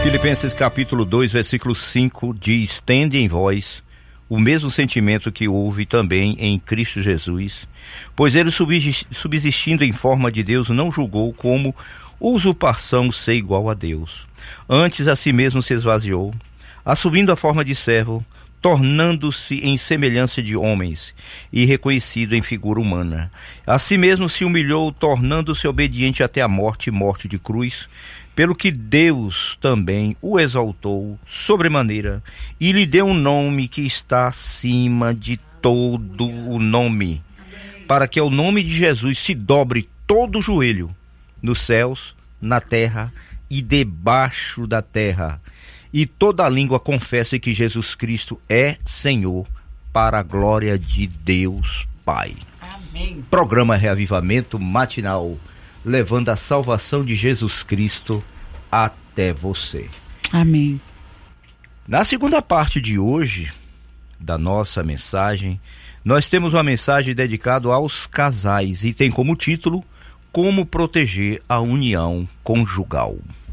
Filipenses capítulo 2, versículo 5 diz: tende em vós o mesmo sentimento que houve também em Cristo Jesus, pois ele, subsistindo em forma de Deus, não julgou como usurpação ser igual a Deus. Antes a si mesmo se esvaziou, assumindo a forma de servo, tornando-se em semelhança de homens e reconhecido em figura humana. A si mesmo se humilhou, tornando-se obediente até a morte, morte de cruz, pelo que Deus também o exaltou sobremaneira e lhe deu um nome que está acima de todo o nome, para que ao nome de Jesus se dobre todo o joelho, nos céus, na terra e debaixo da terra, e toda a língua confesse que Jesus Cristo é Senhor, para a glória de Deus Pai. Amém. Programa Reavivamento Matinal, levando a salvação de Jesus Cristo até você. Amém. Na segunda parte de hoje da nossa mensagem, nós temos uma mensagem dedicada aos casais e tem como título: Como proteger a união conjugal.